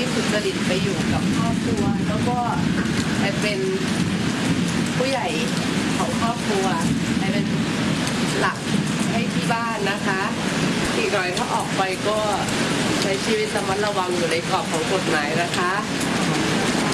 ที่สุจริตไปอยู่กับครอบครัวแล้วก็ไปเป็นผู้ใหญ่ของครอบครัวไปเป็นหลักให้ที่บ้านนะคะอีกหน่อยถ้าออกไปก็ใช้ชีวิตระมัดระวังอยู่ในกรอบของกฎหมายนะคะ